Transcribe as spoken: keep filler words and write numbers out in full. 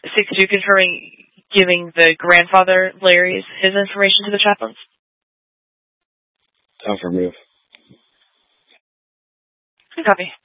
sixty-two confirming giving the grandfather, Larry's, his information to the chaplains? Affirmative. Good copy.